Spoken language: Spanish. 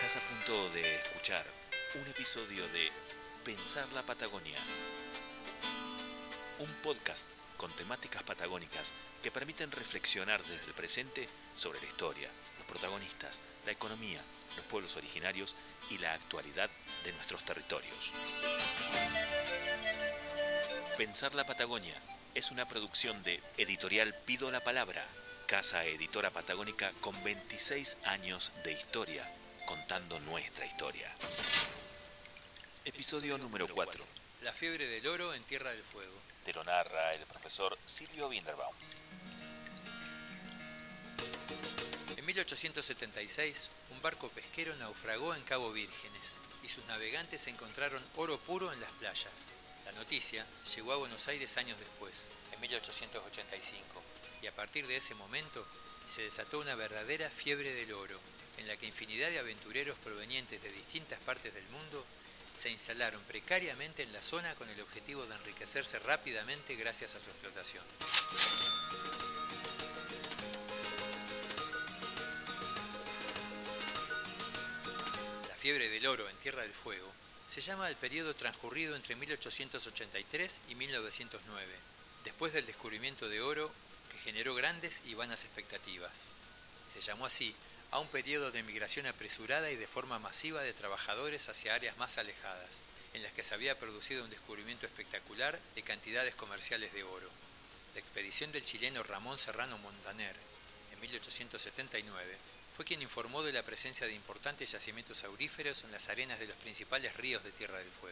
Estás a punto de escuchar un episodio de Pensar la Patagonia, un podcast con temáticas patagónicas que permiten reflexionar desde el presente sobre la historia, los protagonistas, la economía, los pueblos originarios y la actualidad de nuestros territorios. Pensar la Patagonia es una producción de Editorial Pido la Palabra, casa editora patagónica con 26 años de historia, contando nuestra historia. Episodio número 4. La fiebre del oro en Tierra del Fuego. Te lo narra el profesor Silvio Winderbaum. En 1876, un barco pesquero naufragó en Cabo Vírgenes y sus navegantes encontraron oro puro en las playas. La noticia llegó a Buenos Aires años después, en 1885, y a partir de ese momento se desató una verdadera fiebre del oro, en la que infinidad de aventureros provenientes de distintas partes del mundo se instalaron precariamente en la zona con el objetivo de enriquecerse rápidamente gracias a su explotación. La fiebre del oro en Tierra del Fuego se llama al periodo transcurrido entre 1883 y 1909, después del descubrimiento de oro que generó grandes y vanas expectativas. Se llamó así a un periodo de migración apresurada y de forma masiva de trabajadores hacia áreas más alejadas, en las que se había producido un descubrimiento espectacular de cantidades comerciales de oro. La expedición del chileno Ramón Serrano Montaner, en 1879, fue quien informó de la presencia de importantes yacimientos auríferos en las arenas de los principales ríos de Tierra del Fuego.